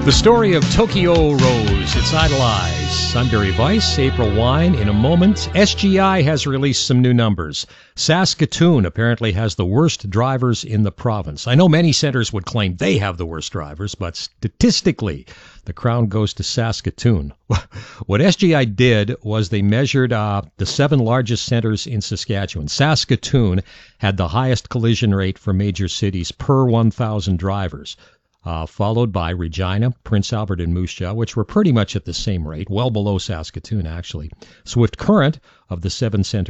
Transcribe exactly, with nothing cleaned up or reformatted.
The story of Tokyo Rose. It's idolized. I'm Barry Weiss, April Wine. In a moment, S G I has released some new numbers. Saskatoon apparently has the worst drivers in the province. I know many centers would claim they have the worst drivers, but statistically, the crown goes to Saskatoon. What S G I did was they measured uh, the seven largest centers in Saskatchewan. Saskatoon had the highest collision rate for major cities per one thousand drivers. Uh, followed by Regina, Prince Albert, and Moose Jaw, which were pretty much at the same rate, well below Saskatoon, actually. Swift Current, of the seven centers